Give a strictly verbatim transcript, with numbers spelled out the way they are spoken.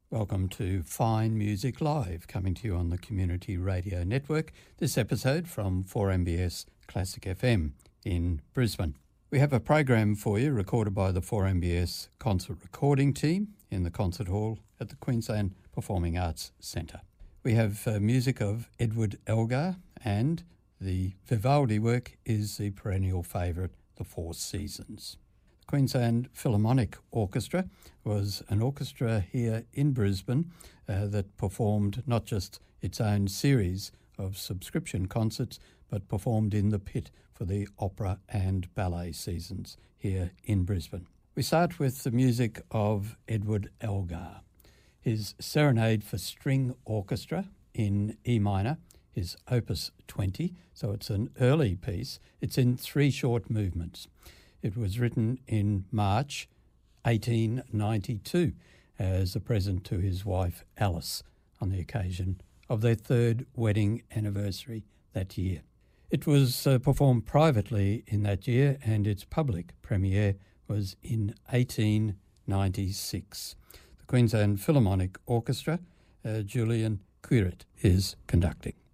Welcome to Fine Music Live, coming to you on the Community Radio Network. This episode from four M B S Classic F M in Brisbane. We have a program for you recorded by the four M B S concert recording team in the concert hall at the Queensland Performing Arts Centre. We have uh, music of Edward Elgar, and the Vivaldi work is the perennial favourite, The Four Seasons. Queensland Philharmonic Orchestra was an orchestra here in Brisbane uh, that performed not just its own series of subscription concerts, but performed in the pit for the opera and ballet seasons here in Brisbane. We start with the music of Edward Elgar, his Serenade for String Orchestra in E minor, his Opus twenty, so it's an early piece. It's in three short movements. It was written in March eighteen ninety-two as a present to his wife Alice on the occasion of their third wedding anniversary that year. It was uh, performed privately in that year, and its public premiere was in eighteen ninety-six. The Queensland Philharmonic Orchestra, uh, Julian Quirit is conducting.